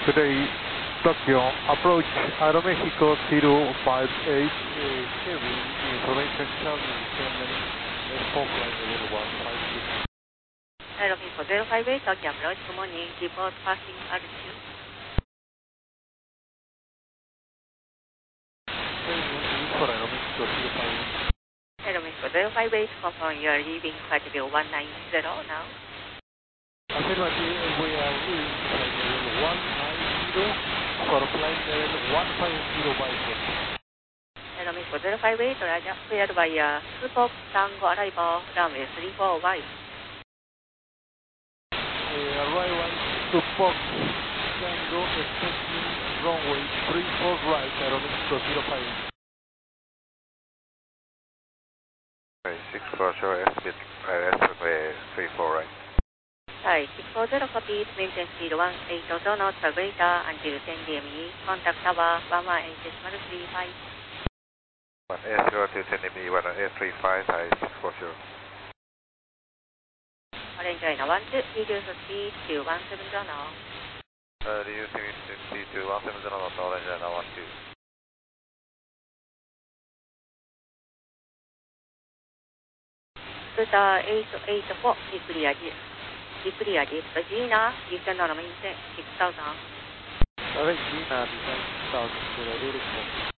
Today, Tokyo, approach Aeromexico 058, heavy information Charlie, descending, S4 flight level 156. Aeromexico 058, Tokyo approach, good morning, report passing altitude. For Aeromexico 058. Aeromexico 058, confirm you are leaving flight level 190 now. Affirmative, we are leaving flight level 190 for flight level 150 by foot. Aeromexico 058, Roger, cleared by Super Tango arrival, runway 34 wide. Arrival to Fox Tango, expecting runway 34 right, Aeromexico 058. 640, S-bit, S-34 right. Hi, 640 copy, maintain speed 180 knots per greater until 10 DME, contact tower 118.35. S0 to 10 DME, 135, high 640. Orange China 12, reduce speed to 170 knots. Reducing speed to 170 knots, Orange China 12. Delta 884, declared. Declared. Regina, descend on maintain 6000. Regina, descend 6000 to the beautiful.